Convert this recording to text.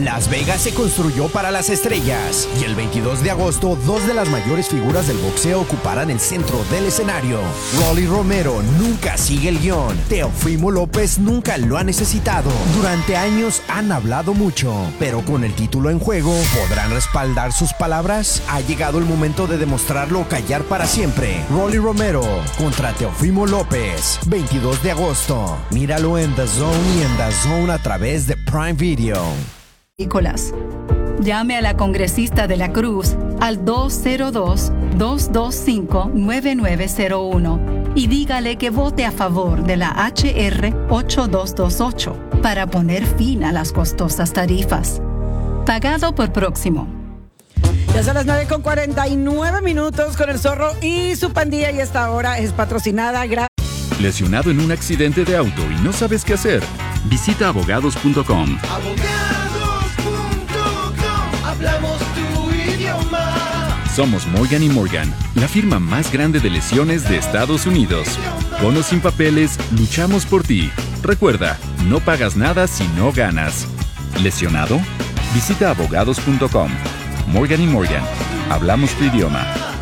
Las Vegas se construyó para las estrellas y el 22 de agosto, dos de las mayores figuras del boxeo ocuparán el centro del escenario. Rolly Romero nunca sigue el guión. Teofimo López nunca lo ha necesitado. Durante años han hablado mucho, pero con el título en juego, ¿podrán respaldar sus palabras? Ha llegado el momento de demostrarlo o callar para siempre. Rolly Romero contra Teofimo López, 22 de agosto. Míralo en The Zone y en The Zone a través de Prime Video. Nicolás. Llame a la congresista de la Cruz al 202-225-9901 y dígale que vote a favor de la HR 8228 para poner fin a las costosas tarifas. Pagado por Próximo. Ya son las 9:49 con el Zorro y su pandilla, y esta hora es patrocinada. ¿Lesionado en un accidente de auto y no sabes qué hacer? Visita abogados.com. Hablamos tu idioma. Somos Morgan & Morgan, la firma más grande de lesiones de Estados Unidos. Con o sin papeles, luchamos por ti. Recuerda, no pagas nada si no ganas. ¿Lesionado? Visita abogados.com. Morgan & Morgan. Hablamos tu idioma.